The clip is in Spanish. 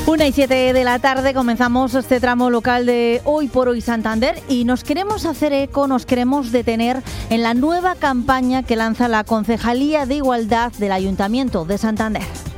1:07 de la tarde comenzamos este tramo local de Hoy por Hoy Santander y nos queremos hacer eco, nos queremos detener en la nueva campaña que lanza la Concejalía de Igualdad del Ayuntamiento de Santander.